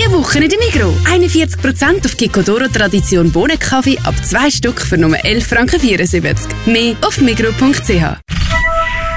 Diese Woche in der Migros. 41% auf Kikkodoro Tradition Bohnenkaffee ab 2 Stück für nur 11,74 Franken. Mehr auf migros.ch.